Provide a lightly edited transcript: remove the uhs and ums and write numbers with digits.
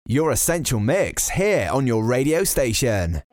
Your Essential Mix here on your radio station.